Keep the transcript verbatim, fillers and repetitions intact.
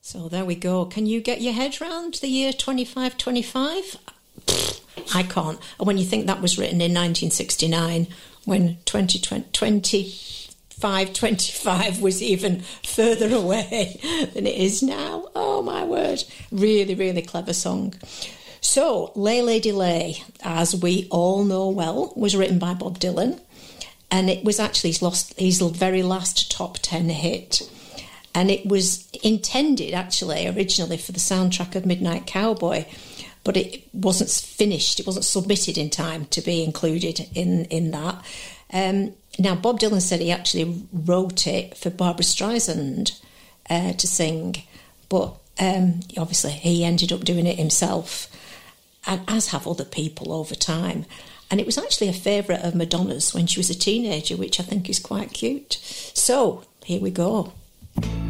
So there we go. Can you get your head round the year twenty-five twenty-five? I can't. And when you think that was written in nineteen sixty-nine, when twenty twenty-five twenty-five was even further away than it is now. Oh, my word. Really, really clever song. So, Lay Lady Lay, as we all know well, was written by Bob Dylan. And it was actually his, lost, his very last top ten hit. And it was intended, actually, originally for the soundtrack of Midnight Cowboy, but it wasn't finished, it wasn't submitted in time to be included in, in that. Um, now, Bob Dylan said he actually wrote it for Barbra Streisand uh, to sing, but um, obviously he ended up doing it himself, and as have other people over time. And it was actually a favourite of Madonna's when she was a teenager, which I think is quite cute. So, here we go.